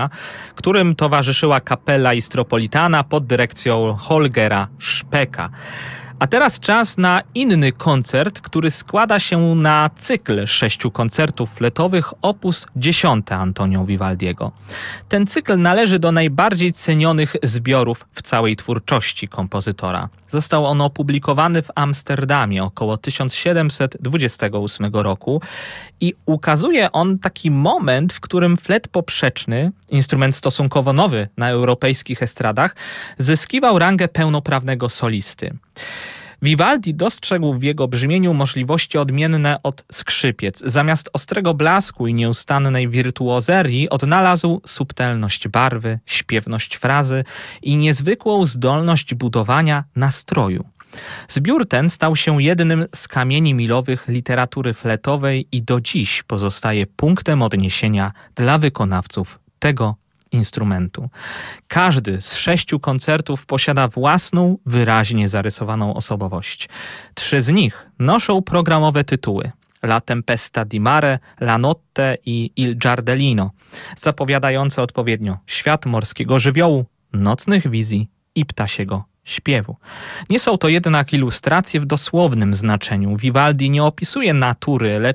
którym towarzyszyła Kapella Istropolitana pod dyrekcją Holgera Szpeka. A teraz czas na inny koncert, który składa się na cykl 6 koncertów fletowych op. 10 Antonio Vivaldiego. Ten cykl należy do najbardziej cenionych zbiorów w całej twórczości kompozytora. Został on opublikowany w Amsterdamie około 1728 roku i ukazuje on taki moment, w którym flet poprzeczny, instrument stosunkowo nowy na europejskich estradach, zyskiwał rangę pełnoprawnego solisty. Vivaldi dostrzegł w jego brzmieniu możliwości odmienne od skrzypiec. Zamiast ostrego blasku i nieustannej wirtuozerii odnalazł subtelność barwy, śpiewność frazy i niezwykłą zdolność budowania nastroju. Zbiór ten stał się jednym z kamieni milowych literatury fletowej i do dziś pozostaje punktem odniesienia dla wykonawców tego instrumentu. Każdy z 6 koncertów posiada własną, wyraźnie zarysowaną osobowość. 3 z nich noszą programowe tytuły: La Tempesta di Mare, La Notte i Il Giardellino, zapowiadające odpowiednio świat morskiego żywiołu, nocnych wizji i ptasiego śpiewu. Nie są to jednak ilustracje w dosłownym znaczeniu. Vivaldi nie opisuje natury, lecz